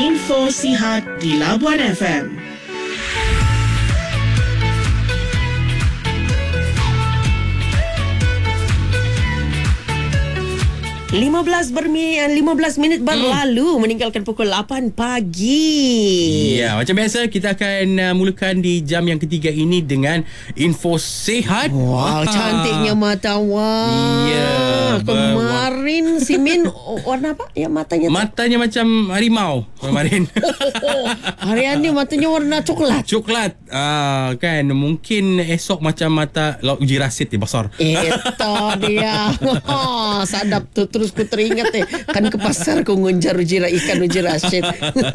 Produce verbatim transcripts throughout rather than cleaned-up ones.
Info Sihat di Labuan F M. lima belas bermi- lima belas minit berlalu hmm. meninggalkan pukul lapan pagi. Ya, macam biasa kita akan uh, mulakan di jam yang ketiga ini dengan info sihat. Wow, cantiknya mata. Wah. Ya, kemarin si Min warna apa? Ya matanya. Tu? Matanya macam harimau kemarin. Hari ini matanya warna coklat. Coklat. Ah, kan mungkin esok macam mata laut uji rasid dia besar. Itu dia. Oh, sadap tu. Terus ku teringat eh, kan ke pasar ku ngunjar uji ikan uji rasid.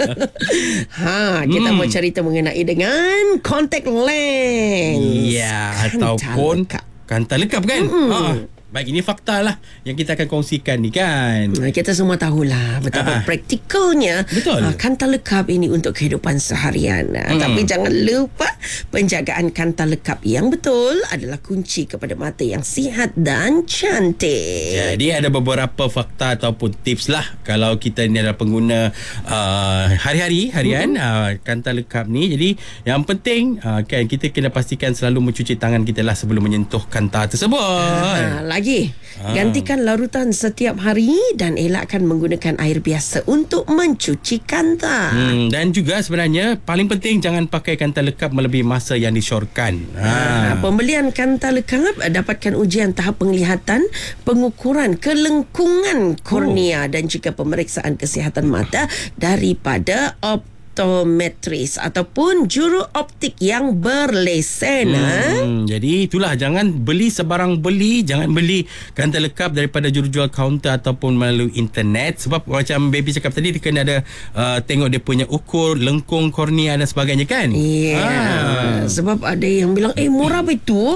Ha, kita hmm. mau cerita mengenai dengan contact lens. Ya, ataupun kantar lekap kan? Hmm. Ha. Baik, ini fakta lah yang kita akan kongsikan ni kan. Kita semua tahulah betapa uh, praktikalnya uh, kantar lekap ini untuk kehidupan seharian. Hmm. Tapi jangan lupa penjagaan kantar lekap yang betul adalah kunci kepada mata yang sihat dan cantik. Jadi ada beberapa fakta ataupun tips lah kalau kita ni adalah pengguna uh, hari-hari harian uh-huh. uh, kantar lekap ni. Jadi yang penting uh, kan kita kena pastikan selalu mencuci tangan kita lah sebelum menyentuh kantar tersebut. Uh, Lagi, gantikan larutan setiap hari dan elakkan menggunakan air biasa untuk mencuci kantar. Hmm, dan juga sebenarnya paling penting jangan pakai kantar lekap melebihi masa yang disyorkan. Ha. Ha, pembelian kantar lekap dapatkan ujian tahap penglihatan, pengukuran kelengkungan kornea oh. dan juga pemeriksaan kesihatan mata daripada optometris optometris ataupun juru optik yang berlesen. Hmm, ha? Jadi itulah, jangan beli sebarang beli, jangan beli kantar lekap daripada jurujual kaunter ataupun melalui internet, sebab macam baby cakap tadi dia kena ada uh, tengok dia punya ukur lengkung kornea dan sebagainya kan. Ya, yeah. ha. Sebab ada yang bilang eh murah betul